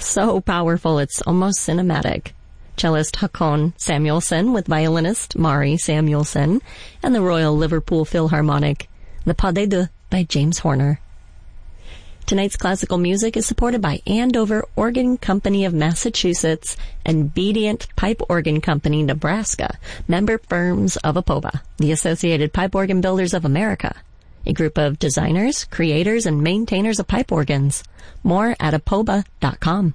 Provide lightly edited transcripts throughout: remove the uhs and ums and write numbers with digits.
so powerful it's almost cinematic. Cellist Håkon Samuelsson with violinist Mari Samuelsson and the Royal Liverpool Philharmonic, the Pas de Deux by James Horner. Tonight's classical music is supported by Andover Organ Company of Massachusetts and Bedient Pipe Organ Company, Nebraska, member firms of APOBA, the Associated Pipe Organ Builders of America, a group of designers, creators, and maintainers of pipe organs. More at apoba.com.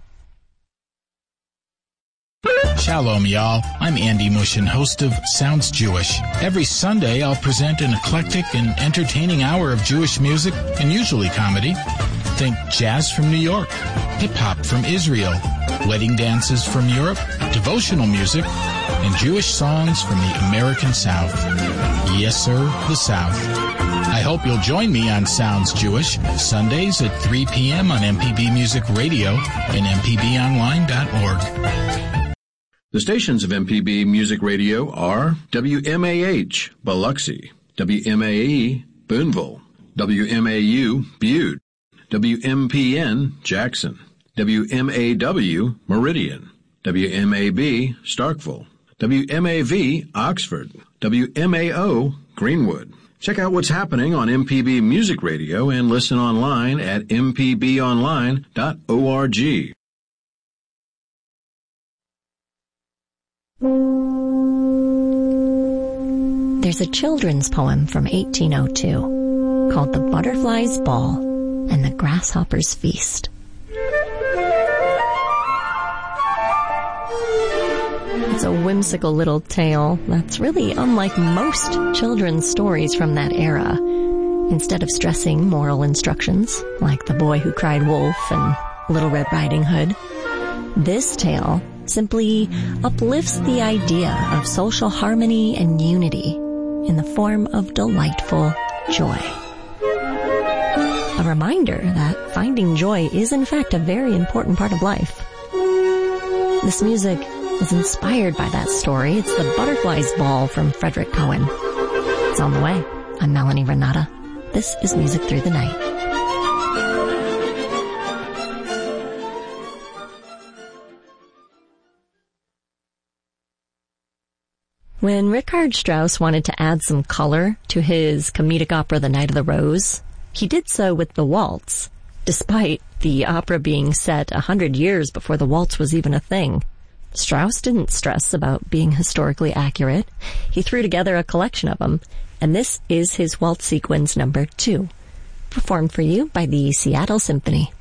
Shalom, y'all. I'm Andy Mushin, host of Sounds Jewish. Every Sunday, I'll present an eclectic and entertaining hour of Jewish music and usually comedy. Think jazz from New York, hip-hop from Israel, wedding dances from Europe, devotional music, and Jewish songs from the American South. Yes, sir, the South. I hope you'll join me on Sounds Jewish, Sundays at 3 p.m. on MPB Music Radio and mpbonline.org. The stations of MPB Music Radio are WMAH, Biloxi, WMAE, Boonville, WMAU, Butte, WMPN, Jackson, WMAW, Meridian, WMAB, Starkville, WMAV, Oxford, WMAO, Greenwood. Check out what's happening on MPB Music Radio and listen online at mpbonline.org. There's a children's poem from 1802 called The Butterfly's Ball and the Grasshopper's Feast. It's a whimsical little tale that's really unlike most children's stories from that era. Instead of stressing moral instructions, like The Boy Who Cried Wolf and Little Red Riding Hood, this tale simply uplifts the idea of social harmony and unity in the form of delightful joy. A reminder that finding joy is in fact a very important part of life. This music is inspired by that story. It's The Butterfly's Ball from Frederick Cohen. It's on the way. I'm Melanie Renata. This is Music Through the Night. When Richard Strauss wanted to add some color to his comedic opera The Night of the Rose, he did so with the waltz, despite the opera being set 100 years before the waltz was even a thing. Strauss didn't stress about being historically accurate. He threw together a collection of them, and this is his waltz sequence number 2, performed for you by the Seattle Symphony.